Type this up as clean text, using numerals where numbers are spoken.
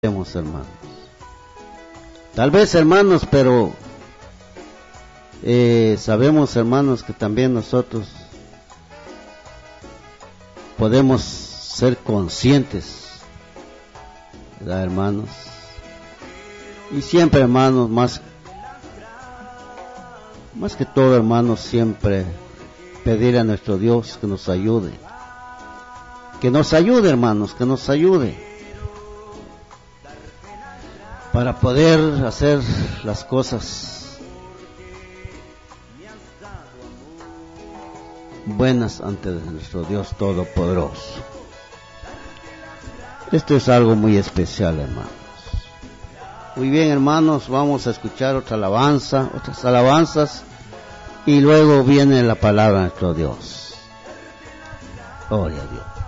Hermanos. Tal vez, hermanos, pero sabemos, hermanos, que también nosotros podemos ser conscientes, ¿verdad, hermanos? Y siempre, hermanos, más que todo, hermanos, siempre pedir a nuestro Dios que nos ayude, hermanos, que nos ayude para poder hacer las cosas buenas ante nuestro Dios Todopoderoso. Esto es algo muy especial, hermanos. Muy bien, hermanos, vamos a escuchar otras alabanzas, y luego viene la palabra de nuestro Dios. Gloria a Dios.